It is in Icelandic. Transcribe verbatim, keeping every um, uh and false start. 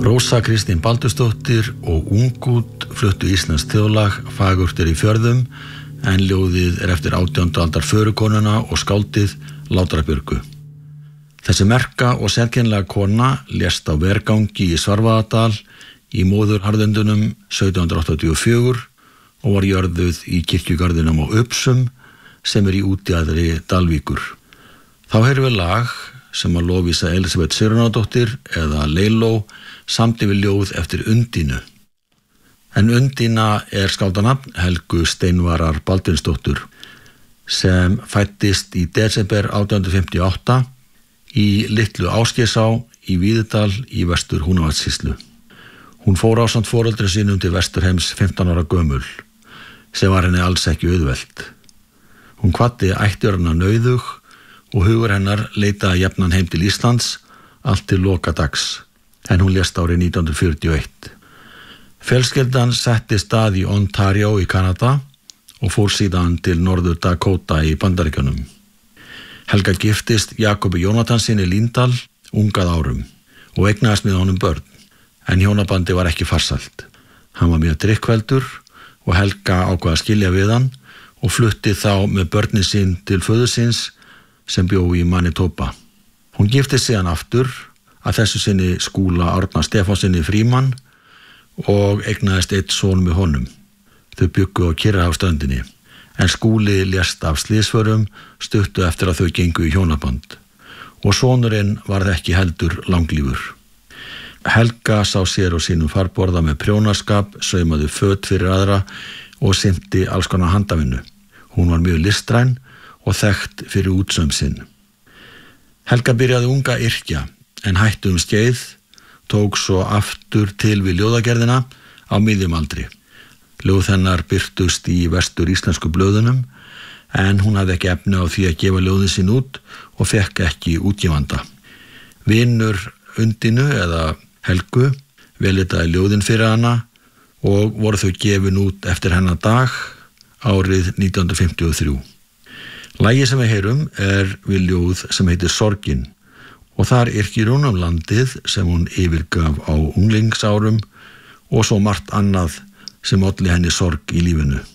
Rósa Kristín Baldursdóttir og Ungút fluttu íslenskt þjóðlag Fagurt er í fjörðum, en ljóðið er eftir átjándu aldar förukonuna og skáldið Látrabjörgu. Þessi merka og sérkennilega kona lést á vergangi í Svarfaðardal í móðurharðindunum sautján hundrað áttatíu og fjögur og var jörðuð í kirkjugarðinum á Upsum sem er í útjaðri Dalvíkur. Þá heyrum við lag sem að Lovísa Elísabet Sigurðardóttir eða Leiló samdi við ljóð eftir Undínu. En Undína er skáldanafn Helgu Steinvarar Baldvinsdóttur sem fæddist í desember átján hundruð fimmtíu og átta í Litlu Ásgeirsá í Víðidal í Vestur Húnavatnssýslu. Hún fór ásamt foreldrum sínum til Vesturheims fimmtán ára gömul, sem var henni alls ekki auðvelt. Hún hvatti ættjörna nauðug og hugur hennar leitaði jafnan heim til Íslands allt til loka dags, en hún lést árið nítján hundruð fjörutíu og eitt. Fjölskyldan setti stað í Ontario í Kanada og fór síðan til Norður Dakota í Bandaríkjunum. Helga giftist Jakobi Jónatansinni Líndal ungað árum og eignaðist með honum börn, en hjónabandi var ekki farsælt. Hann var mjög drykkveldur og Helga ákvað að skilja við hann og flutti þá með börnin sín til föður síns sem bjó í Manitoba. Hún giftist síðan aftur, að þessu sinni Skúla Árna Stefánsinni Frímann, og eignaðist eitt son með honum. Þau bjuggu á Kyrrahafsströndinni, en Skúli lést af slysförum stuttu eftir að þau gengu í hjónaband og sonurinn varð ekki heldur langlífur. Helga sá sér og sínum farborða með prjónaskap, saumaði föt fyrir aðra og sinnti alls konar handavinnu. Hún var mjög listræn og þekkt fyrir útsaum sinn. Helga byrjaði unga yrkja, en hætti um skeið, tók svo aftur til við ljóðagerðina á miðjum aldri. Ljóð hennar birtust í vestur íslensku blöðunum, en hún hafði ekki efni á því að gefa ljóðin sín út og fekk ekki útgefanda. Vinur Undínu eða Helgu velitaði ljóðin fyrir hana og voru þau gefin út eftir hennar dag árið nítján hundruð fimmtíu og þrjú. Lagið sem við heyrum er við ljóð sem heitir Sorgin, og þar yrkir hún um landið sem hún yfirgaf á unglingsárum og svo margt annað sem olli henni sorg í lífinu.